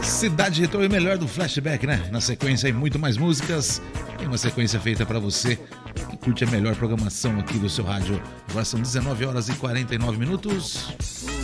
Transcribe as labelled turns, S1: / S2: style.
S1: Cidade Retrô e o melhor do flashback, né? Na sequência aí, muito mais músicas. Tem uma sequência feita pra você que curte a melhor programação aqui do seu rádio. Agora são 19 horas e 49 minutos.